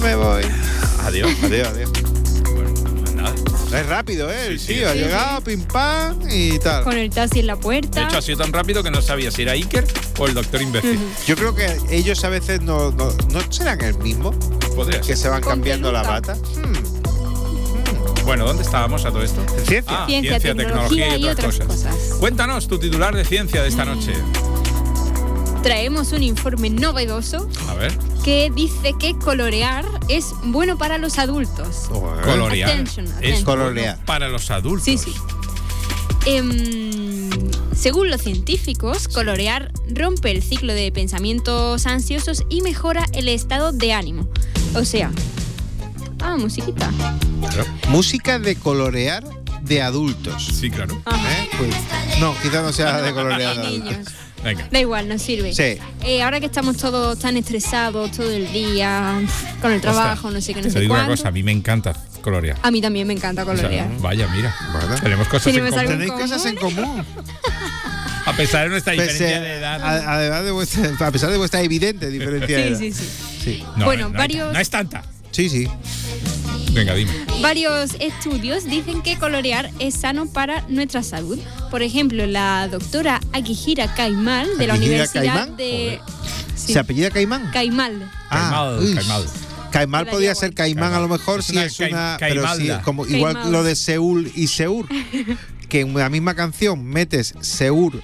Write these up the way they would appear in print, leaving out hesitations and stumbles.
Me voy. Adiós. Adiós. Bueno, pues nada. Es rápido, ¿eh? El Sí, tío ha llegado, pim pam y tal. Con el taxi en la puerta. De hecho, ha sido tan rápido que no sabía si era Iker o el doctor imbécil. Yo creo que ellos a veces no serán el mismo, Podría que ser. se van Con cambiando la peluca. bata. Bueno, ¿dónde estábamos a todo esto? Ciencia. Ciencia, tecnología y otras cosas. Cuéntanos tu titular de ciencia de esta noche. Traemos un informe novedoso A ver. que dice que colorear es bueno para los adultos. Colorear. Attention. Es Colorear. bueno para los adultos. Sí. Según los científicos, colorear rompe el ciclo de pensamientos ansiosos y mejora el estado de ánimo. O sea, musiquita. Claro. Música de colorear de adultos. Sí, claro. Ajá. Pues, no, quizás no sea de colorear de Hay adultos. niños. Venga. Da igual, nos sirve. Sí. Ahora que estamos todos tan estresados todo el día, con el trabajo, no sé qué, no Te sé digo una cuánto. cosa, a mí me encanta colorear. A mí también me encanta O sea, colorear. vaya, mira. Bueno. Tenemos cosas Tenemos en común. algo- Tenéis común. cosas en común. A pesar de nuestra diferencia Pese de edad. además de vuestra, a pesar de vuestra evidente diferencia de edad. Sí. Sí. No, Bueno, no varios- No es tanta. Sí. Venga, dime. Varios estudios dicen que colorear es sano para nuestra salud. Por ejemplo, la doctora Akihira Kaimal de la ¿Akihira Universidad Kaiman? de... Sí, ¿Se apellida Caimán? Kaimal. Caimal. Caimán La podía llevo ser ahí. Caimán a lo mejor Es si una es una, pero sí, caimalda. como igual Caimal. lo de Seúl y Seur, que en la misma canción metes Seúl,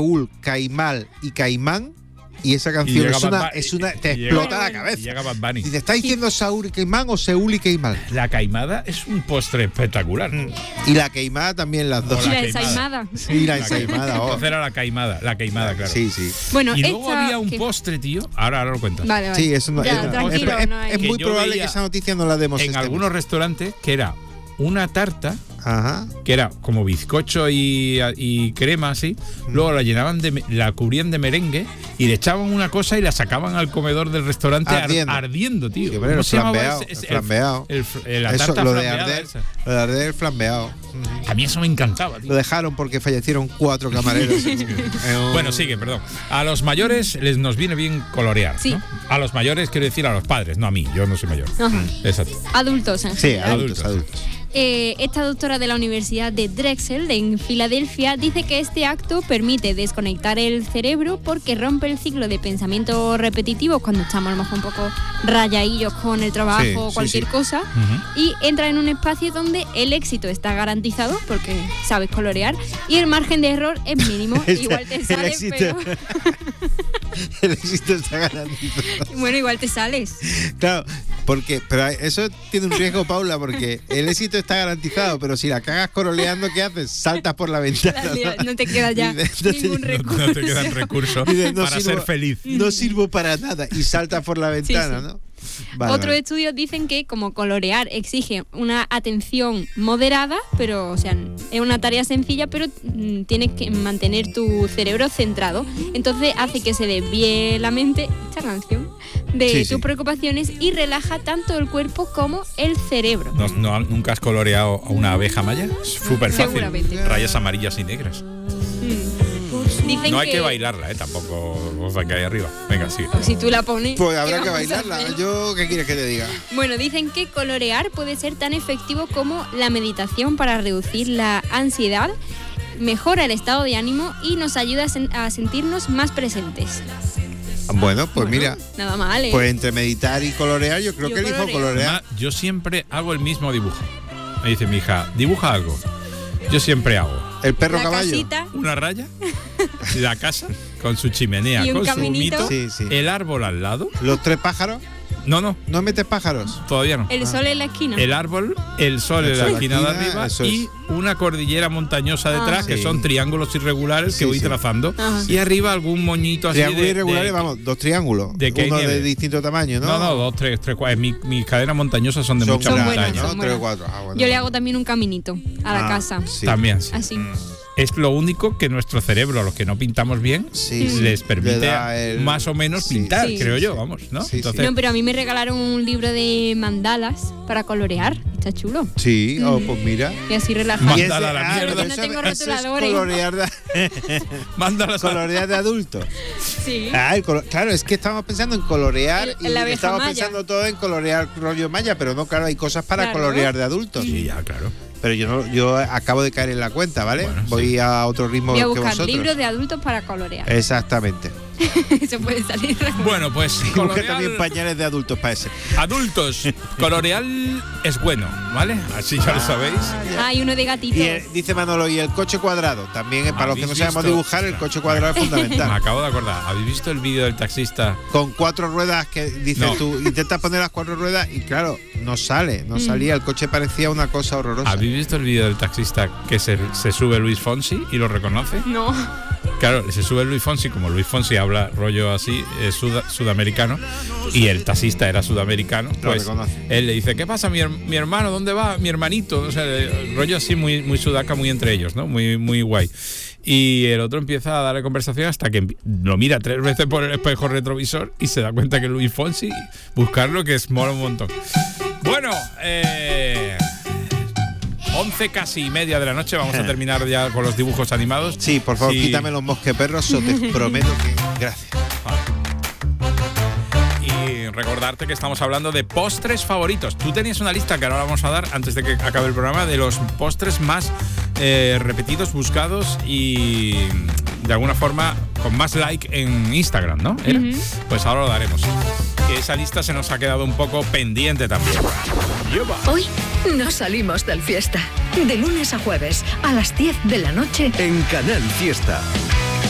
Caimal y Caimán y esa canción llega es Bad una, Bunny, es una, te y explota llega- la Y cabeza. llega Bad Bunny. Dice, ¿está diciendo Saúl y Caimán o Seúl y Caimán? La caimada es un postre espectacular. Y la queimada también las dos. Y la queimada. ensaimada. Sí, la ensaimada. oh. Entonces era la caimada, claro. Sí. Bueno, Y luego esta- había un ¿qué? postre, tío. Ahora lo cuentas. Vale. Sí, eso no, Ya, es, tranquilo, es- no hay- es muy Que yo probable veía que esa noticia no la demos En este algunos mes. restaurantes que era una tarta Ajá. que era como bizcocho y crema así, luego la llenaban la cubrían de merengue y le echaban una cosa y la sacaban al comedor del restaurante ardiendo, tío. Sí, hombre, ¿Cómo el se llamaba flambeado, ese? el flambeado. La Eso, tarta lo de flambeada arder, esa. lo de arder el flambeado. A mí eso me encantaba, tío. Lo dejaron porque fallecieron 4 camareros. Bueno, sigue, perdón. A los mayores nos viene bien colorear, Sí. ¿no? A los mayores quiero decir a los padres, no a mí, yo no soy mayor. Ajá. Exacto. Adultos en Sí, general. adultos. Esta doctora de la Universidad de Drexel en Filadelfia dice que este acto permite desconectar el cerebro porque rompe el ciclo de pensamiento repetitivo cuando estamos a lo mejor un poco rayadillos con el trabajo Sí, o sí, cualquier sí. cosa y entra en un espacio donde el éxito está garantizado porque sabes colorear y el margen de error es mínimo. Igual te El sales, éxito. pero El éxito está garantizado. bueno, igual te sales. Claro, pero eso tiene un riesgo, Paula, porque el éxito está garantizado, pero si la cagas coroleando, ¿qué haces? Saltas por la ventana. No te queda ya ningún recurso. No te quedan recursos Dices, no para sirvo- ser feliz. No sirvo para nada y saltas por la ventana, sí. ¿no? Vale, Otros vale. estudios dicen que como colorear exige una atención moderada, pero o sea, es una tarea sencilla, pero tienes que mantener tu cerebro centrado. Entonces hace que se desvíe la mente, esta canción, de Sí, tus sí. preocupaciones y relaja tanto el cuerpo como el cerebro. ¿Nunca has coloreado a una abeja maya? Es súper fácil. Seguramente. Rayas amarillas y negras. Dicen No hay que bailarla, tampoco os va a caer arriba. Venga, sigue. Si tú la pones. Pues ¿qué habrá que vamos a bailarla. hacer? Yo, ¿qué quieres que te diga? Bueno, dicen que colorear puede ser tan efectivo como la meditación para reducir la ansiedad, mejora el estado de ánimo y nos ayuda a sentirnos más presentes. Bueno, pues mira, Nada mal, ¿eh? pues entre meditar y colorear, yo creo Yo que elijo coloreo. colorear. Además, yo siempre hago el mismo dibujo. Me dice mi hija, dibuja algo. Yo siempre hago El perro la caballo. casita, una raya, la casa con su chimenea, Y un con su caminito. humito, Sí, sí. el árbol al lado. Los 3 pájaros. No, ¿No metes pájaros? todavía no. el sol en la esquina. El árbol, el sol El en sol la en la esquina de esquina, arriba eso es. y una cordillera montañosa detrás, que Sí. son triángulos irregulares Sí, que voy sí. travando. Ajá. Y arriba algún moñito así Triángulos de irregulares, vamos, 2 triángulos. ¿de qué Uno nieve? de distinto tamaño, ¿no? No, 2, 3, 4. Mis cadenas montañosas son de Son mucha Son grandes, buenas, montaña. ¿no? son 3 o buenas. 4. Bueno, Yo le bueno. hago también un caminito a la casa. Sí. También, sí. Así. Es lo único que nuestro cerebro, a los que no pintamos bien, Sí, les sí. permite Le da el- más o menos Sí, pintar, sí, creo sí, yo, sí. vamos, ¿no? Sí, sí. Entonces, No, pero a mí me regalaron un libro de mandalas para colorear. está chulo. Sí, pues mira. Y así relajado. Mándala a la mierda. No tengo eso es rotuladores. colorear de adultos. Sí. Claro, es que estábamos pensando en colorear y la abeja estábamos maya. pensando todo en colorear rollo maya, pero no, claro, hay cosas para Claro. colorear de adultos. Sí, ya, claro. Pero yo acabo de caer en la cuenta, ¿vale? Bueno, voy sí. a otro ritmo Voy a que buscar vosotros. libros de adultos para colorear. Exactamente. Eso puede salir. Bueno, pues Busca colorear también pañales de adultos para ese. adultos. Colorear es bueno, ¿vale? Así ya lo sabéis. Hay uno de gatitos. Y dice Manolo, y el coche cuadrado. También, para los que no ¿Habéis sabemos visto? dibujar, el coche cuadrado es Me fundamental. acabo de acordar. ¿Habéis visto el vídeo del taxista? Con 4 ruedas que dices No. tú, intentas poner las 4 ruedas y claro, no salía. El coche parecía una cosa horrorosa. ¿Habéis visto el vídeo del taxista que se sube Luis Fonsi y lo reconoce? No. Claro, se sube Luis Fonsi, como Luis Fonsi habla rollo así, sudamericano, y el taxista era sudamericano, Lo pues reconoce. él le dice, ¿qué pasa mi hermano? ¿Dónde va? Mi hermanito. O sea, rollo así muy sudaca, muy entre ellos, ¿no? Muy guay. Y el otro empieza a darle conversación hasta que lo mira 3 veces por el espejo retrovisor y se da cuenta que es Luis Fonsi, buscarlo que es mola un montón. Bueno, 11 casi y media de la noche, vamos a terminar ya con los dibujos animados. Sí, por favor, Sí. quítame los mosqueperros o te prometo que... Gracias. Y recordarte que estamos hablando de postres favoritos. Tú tenías una lista que ahora vamos a dar antes de que acabe el programa de los postres más repetidos, buscados y de alguna forma con más like en Instagram, ¿no? ¿Era? Pues ahora lo daremos. Que esa lista se nos ha quedado un poco pendiente también. ¡Yuba! Hoy no salimos del fiesta. De lunes a jueves a las 10 de la noche. En Canal Fiesta.